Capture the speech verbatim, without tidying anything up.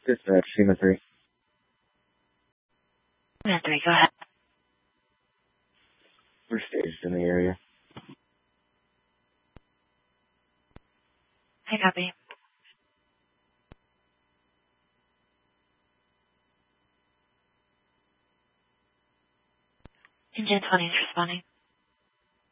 Dispatch, SEMA three. SEMA three, go ahead. We're staged in the area. I copy. Engine twenty is responding.